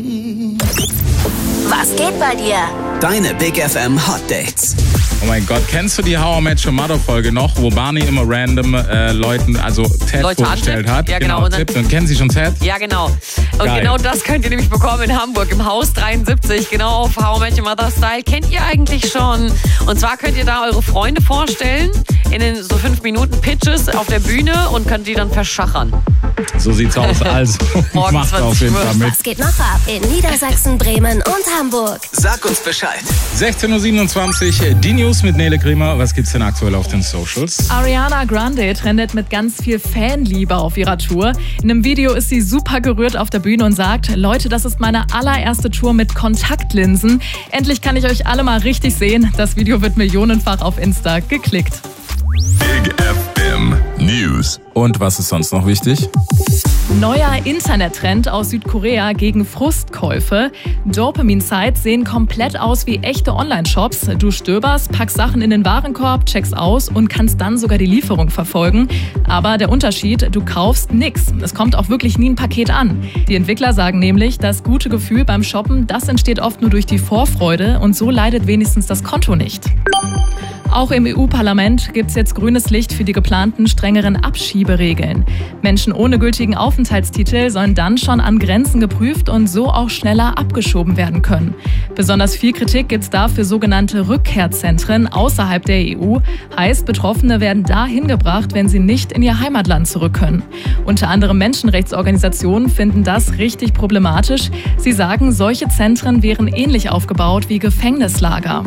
Was geht bei dir? Deine Big FM Hot Dates. Oh mein Gott, kennst du die How I Met Your Mother Folge noch, wo Barney immer random Leuten, also Ted Leute vorgestellt hat? Ja, genau. Tippt. Und kennen Sie schon Ted? Ja, genau. Und Geil. genau das könnt ihr nämlich bekommen in Hamburg im Haus 73, genau auf How I Met Your Mother Style. Kennt ihr eigentlich schon? Und zwar könnt ihr da eure Freunde vorstellen in den so 5 Minuten Pitches auf der Bühne und könnt die dann verschachern. So sieht's aus. Also, Morgens macht auf jeden Fall mit. Was geht noch ab in Niedersachsen, Bremen und Hamburg? Sag uns Bescheid. 16.27 Uhr, die News mit Nele Kremer. Was gibt's denn aktuell auf den Socials? Ariana Grande trendet mit ganz viel Fanliebe auf ihrer Tour. In einem Video ist sie super gerührt auf der Bühne und sagt: Leute, das ist meine allererste Tour mit Kontaktlinsen. Endlich kann ich euch alle mal richtig sehen. Das Video wird millionenfach auf Insta geklickt. Big FM News. Und was ist sonst noch wichtig? Neuer Internettrend aus Südkorea gegen Frustkäufe. Dopamin-Sites sehen komplett aus wie echte Online-Shops. Du stöberst, packst Sachen in den Warenkorb, checkst aus und kannst dann sogar die Lieferung verfolgen. Aber der Unterschied, du kaufst nix. Es kommt auch wirklich nie ein Paket an. Die Entwickler sagen nämlich, das gute Gefühl beim Shoppen, das entsteht oft nur durch die Vorfreude und so leidet wenigstens das Konto nicht. Auch im EU-Parlament gibt es jetzt grünes Licht für die geplanten strengeren Abschieberegeln. Menschen ohne gültigen Aufenthaltstitel sollen dann schon an Grenzen geprüft und so auch schneller abgeschoben werden können. Besonders viel Kritik gibt es da für sogenannte Rückkehrzentren außerhalb der EU. Heißt, Betroffene werden da hingebracht, wenn sie nicht in ihr Heimatland zurück können. Unter anderem Menschenrechtsorganisationen finden das richtig problematisch. Sie sagen, solche Zentren wären ähnlich aufgebaut wie Gefängnislager.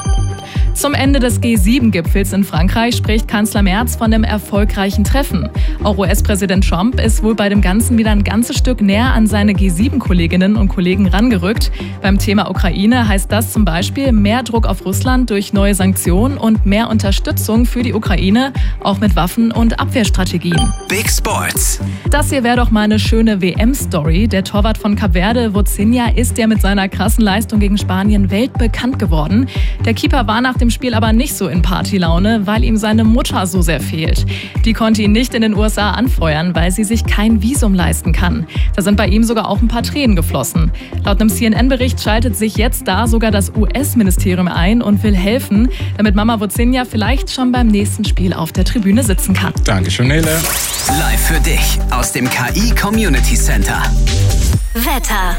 Zum Ende des G7-Gipfels in Frankreich spricht Kanzler Merz von einem erfolgreichen Treffen. Auch US-Präsident Trump ist wohl bei dem Ganzen wieder ein ganzes Stück näher an seine G7-Kolleginnen und Kollegen rangerückt. Beim Thema Ukraine heißt das zum Beispiel mehr Druck auf Russland durch neue Sanktionen und mehr Unterstützung für die Ukraine, auch mit Waffen- und Abwehrstrategien. Big Sports. Das hier wäre doch mal eine schöne WM-Story. Der Torwart von Kap Verde, Vozinha, ist ja mit seiner krassen Leistung gegen Spanien weltbekannt geworden. Der Keeper war nach dem Spiel aber nicht so in Partylaune, weil ihm seine Mutter so sehr fehlt. Die konnte ihn nicht in den USA anfeuern, weil sie sich kein Visum leisten kann. Da sind bei ihm sogar auch ein paar Tränen geflossen. Laut einem CNN-Bericht schaltet sich jetzt da sogar das US-Ministerium ein und will helfen, damit Mama Vozinha vielleicht schon beim nächsten Spiel auf der Tribüne sitzen kann. Dankeschön, Nele. Live für dich aus dem KI Community Center. Wetter.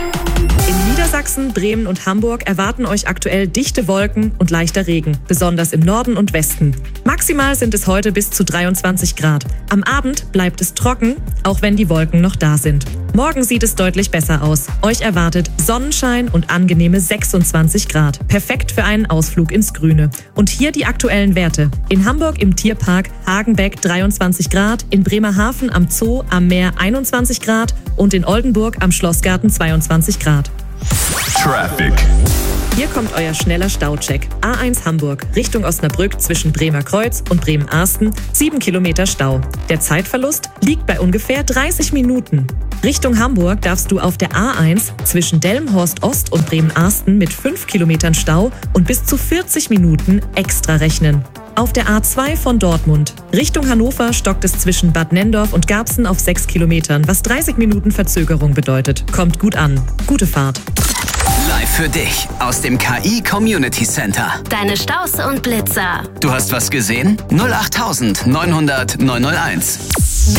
In Niedersachsen, Bremen und Hamburg erwarten euch aktuell dichte Wolken und leichter Regen, besonders im Norden und Westen. Maximal sind es heute bis zu 23 Grad. Am Abend bleibt es trocken, auch wenn die Wolken noch da sind. Morgen sieht es deutlich besser aus. Euch erwartet Sonnenschein und angenehme 26 Grad. Perfekt für einen Ausflug ins Grüne. Und hier die aktuellen Werte. In Hamburg im Tierpark Hagenbeck 23 Grad, in Bremerhaven am Zoo am Meer 21 Grad und in Oldenburg am Schlossgarten 22 Grad. Traffic. Hier kommt euer schneller Staucheck. A1 Hamburg, Richtung Osnabrück zwischen Bremer Kreuz und Bremen-Arsten, 7 Kilometer Stau. Der Zeitverlust liegt bei ungefähr 30 Minuten. Richtung Hamburg darfst du auf der A1 zwischen Delmenhorst Ost und Bremen-Arsten mit 5 Kilometern Stau und bis zu 40 Minuten extra rechnen. Auf der A2 von Dortmund Richtung Hannover stockt es zwischen Bad Nenndorf und Garbsen auf 6 Kilometern, was 30 Minuten Verzögerung bedeutet. Kommt gut an. Gute Fahrt. Live für dich aus dem KI Community Center. Deine Staus und Blitzer. Du hast was gesehen? 08900 901.